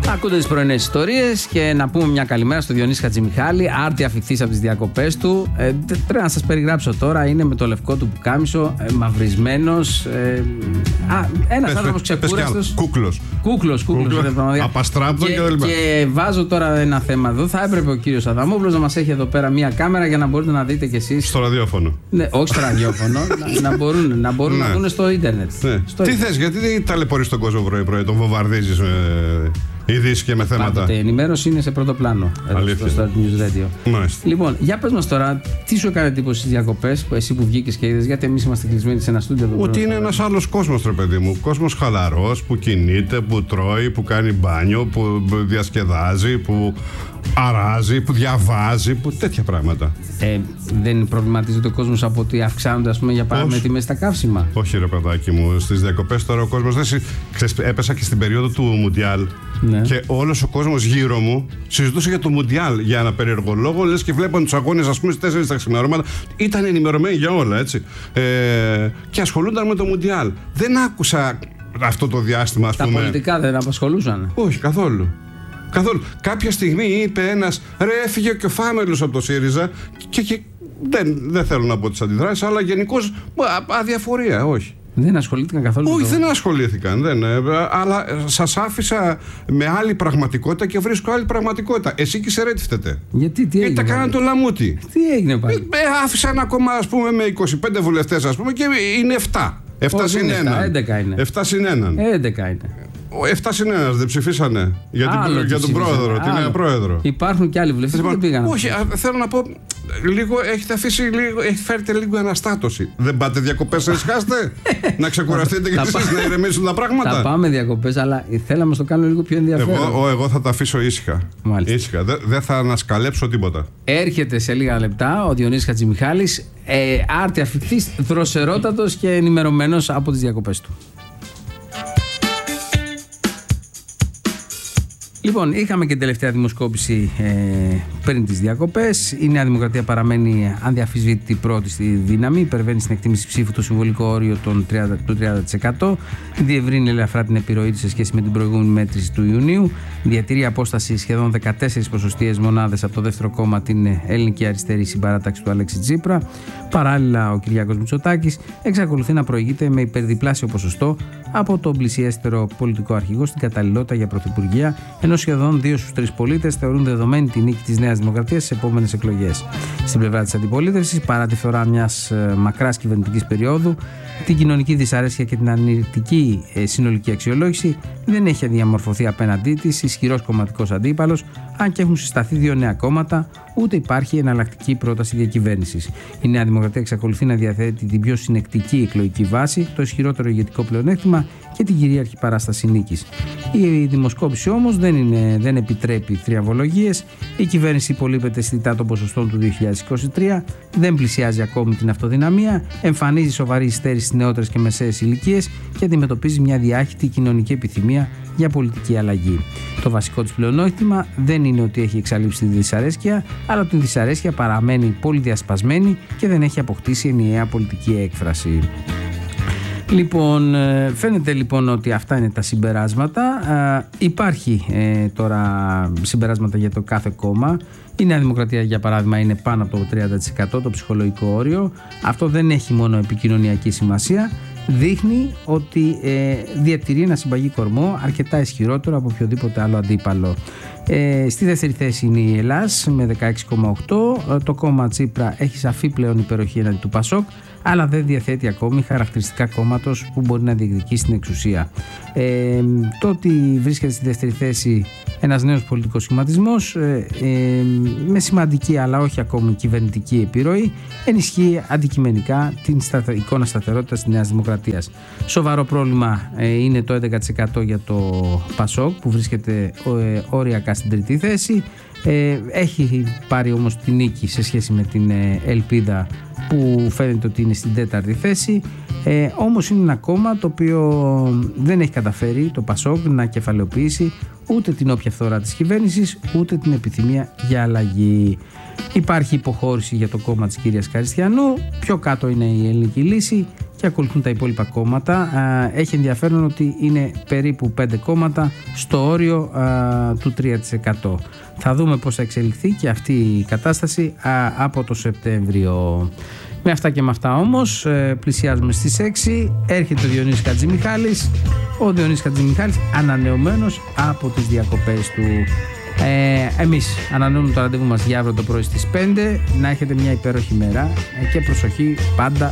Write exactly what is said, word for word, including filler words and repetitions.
Ακούτε τις πρωινές ιστορίες και να πούμε μια καλημέρα στο Διονύση Χατζημιχάλη, άρτη αφιχθής από τις διακοπές του. Ε, πρέπει να σας περιγράψω τώρα, είναι με το λευκό του πουκάμισο, ε, μαυρισμένος. Ε, α, ένας άνθρωπος ξεκούραστος. Κούκλος. Κούκλος, κούκλος. Απαστράπτο και τα λοιπά. Και βάζω τώρα ένα θέμα εδώ. Θα έπρεπε ο κύριος Αδαμόπουλος να μας έχει εδώ πέρα μια κάμερα για να μπορείτε να δείτε κι εσείς. Στο ραδιόφωνο. Ναι, όχι στο ραδιόφωνο, να, να μπορούν, να, μπορούν ναι. να δουν στο ίντερνετ. Ναι. Στο Τι ίντερνετ. θες, γιατί δεν ταλαιπωρείς τον κόσμο πρωί-πρωί, τον βομβαρδίζεις με ειδήσεις και με θέματα. Πάντοτε η ενημέρωση είναι σε πρώτο πλάνο. Εδώ στο Start News Radio. Μάλιστα. Λοιπόν, για πες μας τώρα, τι σου έκανε εντύπωση στις διακοπές, που εσύ που βγήκες και είδες, γιατί εμείς είμαστε κλεισμένοι σε ένα στούντιο εδώ. Ότι είναι ένας άλλος κόσμος, ρε παιδί μου. Κόσμος χαλαρός, που κινείται, που τρώει, που κάνει μπάνιο, που διασκεδάζει, που αράζει, που διαβάζει, που τέτοια πράγματα. Ε, δεν προβληματίζεται ο κόσμος από ότι αυξάνονται, ας πούμε, για παράδειγμα, τιμές στα καύσιμα? Όχι, ρε παιδάκι μου. Στις διακοπές τώρα ο κόσμος δεν συ... έπεσα και στην περίοδο του Μουντιάλ. Ναι. Και όλος ο κόσμος γύρω μου συζητούσε για το Μουντιάλ για ένα περίεργο λόγο. Λες και βλέπαν τους αγώνες, ας πούμε, στις τέσσερις τα ξημερώματα. Ήταν ενημερωμένοι για όλα, έτσι. Ε, και ασχολούνταν με το Μουντιάλ. Δεν άκουσα αυτό το διάστημα, ας τα πούμε. Τα πολιτικά δεν απασχολούσαν? Όχι, καθόλου. Καθόλου. Κάποια στιγμή είπε ένας, ρε, έφυγε και ο Φάμελος από το ΣΥΡΙΖΑ και, και δεν, δεν θέλω να πω τις αντιδράσεις, αλλά γενικώς αδιαφορία, όχι. Δεν ασχολήθηκαν καθόλου? Όχι, το... δεν ασχολήθηκαν, δεν, αλλά σας άφησα με άλλη πραγματικότητα και βρίσκω άλλη πραγματικότητα. Εσύ και σε ρέτυφτετε. Γιατί, τι έγινε? Γιατί τα κάναν το λαμούτι. Τι έγινε πάλι? Ε, άφησα ένα κόμμα, ας πούμε, με είκοσι πέντε βουλευτές, ας πούμε, και είναι επτά. επτά συν ένα. έντεκα είναι. επτά συν ένα. έντεκα είναι. επτά συν ένα δεν ψηφίσανε για, την, για τον πρόεδρο, την νέα πρόεδρο. Υπάρχουν και άλλοι βουλευτές που δεν πήγαν. Όχι, α, θέλω να πω, λίγο, έχετε αφήσει λίγο, έχετε φέρετε λίγο αναστάτωση. Δεν πάτε διακοπές να ησυχάσετε, να ξεκουραστείτε και εσείς να ηρεμήσουν τα πράγματα? Θα πάμε διακοπές, αλλά θέλαμε να το κάνουμε λίγο πιο ενδιαφέρον. Εγώ, εγώ θα τα αφήσω ήσυχα. ήσυχα. Δεν δε θα ανασκαλέψω τίποτα. Έρχεται σε λίγα λεπτά ο Διονύσης Χατζημιχάλης, ε, άρτη αφιχθής, δροσερότατος και ενημερωμένος από τις διακοπές του. Λοιπόν, είχαμε και την τελευταία δημοσκόπηση ε, πριν τις διακοπές. Η Νέα Δημοκρατία παραμένει αδιαμφισβήτητη πρώτη στη δύναμη. Υπερβαίνει στην εκτίμηση ψήφου το συμβολικό όριο των τριάντα, του τριάντα τοις εκατό. Διευρύνει ελαφρά την επιρροή της σε σχέση με την προηγούμενη μέτρηση του Ιουνίου. Διατηρεί απόσταση σχεδόν δεκατέσσερις ποσοστιαίες μονάδες από το δεύτερο κόμμα, την Ελληνική Αριστερή Συμπαράταξη του Αλέξη Τσίπρα. Παράλληλα, ο Κυριάκος Μητσοτάκης εξακολουθεί να προηγείται με υπερδιπλάσιο ποσοστό από τον πλησιέστερο πολιτικό αρχηγό στην καταλληλότητα για πρωθυπουργία, ενώ σχεδόν δύο στους τρεις πολίτες θεωρούν δεδομένη τη νίκη της Νέας Δημοκρατίας στις επόμενες εκλογές. Στην πλευρά της αντιπολίτευσης, παρά τη φθορά μιας μακράς κυβερνητικής περίοδου, την κοινωνική δυσαρέσκεια και την αρνητική συνολική αξιολόγηση, δεν έχει διαμορφωθεί απέναντί της ισχυρός κομματικός αντίπαλος, αν και έχουν συσταθεί δύο νέα κόμματα, ούτε υπάρχει εναλλακτική πρόταση διακυβέρνησης. Η Νέα Δημοκρατία εξακολουθεί να διαθέτει την πιο συνεκτική εκλογική βάση, το ισχυρότερο ηγετικό πλεονέκτημα και την κυρίαρχη παράσταση νίκης. Η δημοσκόπηση όμως δεν, είναι, δεν επιτρέπει θριαβολογίες. Η κυβέρνηση υπολείπεται αισθητά των ποσοστών του δύο χιλιάδες είκοσι τρία, δεν πλησιάζει ακόμη την αυτοδυναμία, εμφανίζει σοβαρή υστέρηση στις νεότερες και μεσαίες ηλικίες και αντιμετωπίζει μια διάχυτη κοινωνική επιθυμία για πολιτική αλλαγή. Το βασικό της πλεονέκτημα δεν είναι ότι έχει εξαλείψει τη δυσαρέσκεια, αλλά ότι η δυσαρέσκεια παραμένει πολύ διασπασμένη και δεν έχει αποκτήσει ενιαία πολιτική έκφραση. Λοιπόν, φαίνεται λοιπόν ότι αυτά είναι τα συμπεράσματα. Υπάρχει ε, τώρα συμπεράσματα για το κάθε κόμμα. Η Νέα Δημοκρατία, για παράδειγμα, είναι πάνω από το τριάντα τοις εκατό, το ψυχολογικό όριο. Αυτό δεν έχει μόνο επικοινωνιακή σημασία. Δείχνει ότι ε, διατηρεί ένα συμπαγή κορμό αρκετά ισχυρότερο από οποιοδήποτε άλλο αντίπαλο. Ε, στη δεύτερη θέση είναι η Ελλάς με δεκαέξι κόμμα οκτώ. Το κόμμα Τσίπρα έχει σαφή πλέον υπεροχή έναντι του Πασόκ, αλλά δεν διαθέτει ακόμη χαρακτηριστικά κόμματος που μπορεί να διεκδικήσει την εξουσία. Ε, το ότι βρίσκεται στη δεύτερη θέση ένας νέος πολιτικός σχηματισμός ε, ε, με σημαντική αλλά όχι ακόμη κυβερνητική επιρροή ενισχύει αντικειμενικά την σταθε, εικόνα σταθερότητας της Νέας Δημοκρατίας. Σοβαρό πρόβλημα ε, είναι το έντεκα τοις εκατό για το Πασόκ που βρίσκεται ε, όριακα στην τρίτη θέση. Ε, έχει πάρει όμως την νίκη σε σχέση με την ε, Ελπίδα που φαίνεται ότι είναι στην τέταρτη θέση. Ε, όμως είναι ένα κόμμα το οποίο δεν έχει καταφέρει, το Πασόκ, να κεφαλαιοποιήσει ούτε την όποια φθορά της κυβέρνησης ούτε την επιθυμία για αλλαγή. Υπάρχει υποχώρηση για το κόμμα της κυρίας Καριστιανού, πιο κάτω είναι η Ελληνική Λύση και ακολουθούν τα υπόλοιπα κόμματα. Έχει ενδιαφέρον ότι είναι περίπου πέντε κόμματα στο όριο του τρία τοις εκατό. Θα δούμε πώς θα εξελιχθεί και αυτή η κατάσταση από το Σεπτέμβριο. Με αυτά και με αυτά όμως πλησιάζουμε στις έξι. Έρχεται ο Διονύσης Χατζημιχάλης. Ο Διονύσης Χατζημιχάλης ανανεωμένος από τις διακοπές του. Ε, εμείς ανανεώνουμε το ραντεβού μας για αύριο το πρωί στις πέντε. Να έχετε μια υπέροχη μέρα και προσοχή πάντα